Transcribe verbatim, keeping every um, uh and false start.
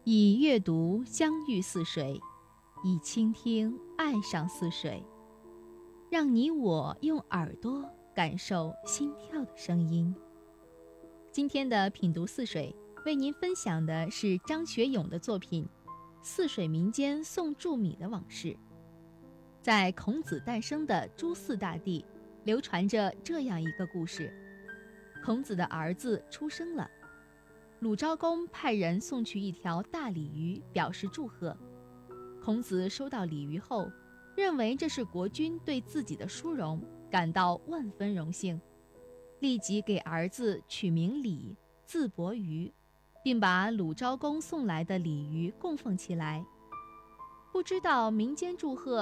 以阅读相遇似水，以倾听爱上似水。让你我用耳朵感受心跳的声音。今天的品读似水，为您分享的是张学勇的作品《泗水民间送祝米的往事》。在孔子诞生的诸泗大地，流传着这样一个故事：孔子的儿子出生了，鲁昭公派人送去一条大鲤鱼表示祝贺。孔子收到鲤鱼后，认为这是国君对自己的殊荣，感到万分荣幸，立即给儿子取名鲤，字伯鱼，并把鲁昭公送来的鲤鱼供奉起来。不知道民间祝贺